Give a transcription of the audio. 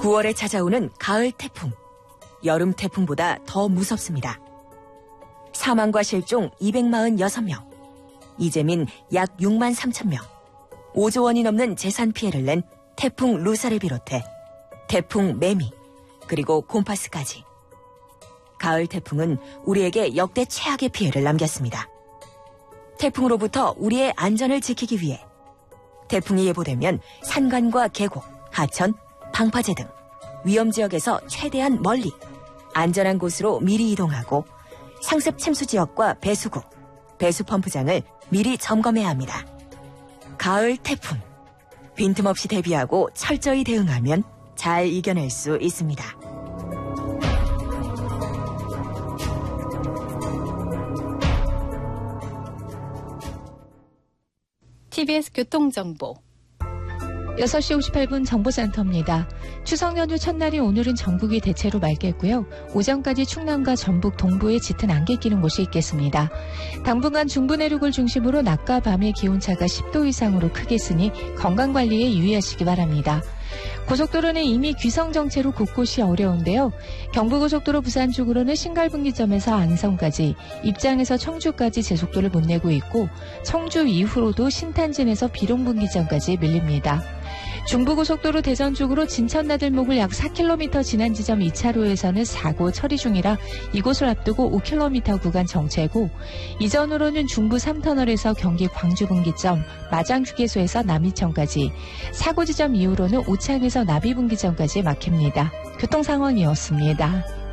9월에 찾아오는 가을 태풍. 여름 태풍보다 더 무섭습니다. 사망과 실종 246명, 이재민 약 6만 3천 명, 5조 원이 넘는 재산 피해를 낸 태풍 루사를 비롯해 태풍 매미, 그리고 곰파스까지. 가을 태풍은 우리에게 역대 최악의 피해를 남겼습니다. 태풍으로부터 우리의 안전을 지키기 위해 태풍이 예보되면 산간과 계곡, 하천, 방파제 등 위험지역에서 최대한 멀리 안전한 곳으로 미리 이동하고 상습 침수 지역과 배수구, 배수펌프장을 미리 점검해야 합니다. 가을 태풍. 빈틈없이 대비하고 철저히 대응하면 잘 이겨낼 수 있습니다. TBS 교통정보 6시 58분 정보센터입니다. 추석 연휴 첫날인 오늘은 전국이 대체로 맑겠고요. 오전까지 충남과 전북 동부에 짙은 안개 끼는 곳이 있겠습니다. 당분간 중부 내륙을 중심으로 낮과 밤의 기온차가 10도 이상으로 크겠으니 건강관리에 유의하시기 바랍니다. 고속도로는 이미 귀성 정체로 곳곳이 어려운데요. 경부고속도로 부산 쪽으로는 신갈분기점에서 안성까지, 입장에서 청주까지 제속도를 못 내고 있고 청주 이후로도 신탄진에서 비룡분기점까지 밀립니다. 중부고속도로 대전 쪽으로 진천나들목을 약 4km 지난 지점 2차로에서는 사고 처리 중이라 이곳을 앞두고 5km 구간 정체고, 이전으로는 중부 3터널에서 경기 광주분기점, 마장휴게소에서 남이천까지, 사고 지점 이후로는 오창에서 나비분기점까지 막힙니다. 교통 상황이었습니다.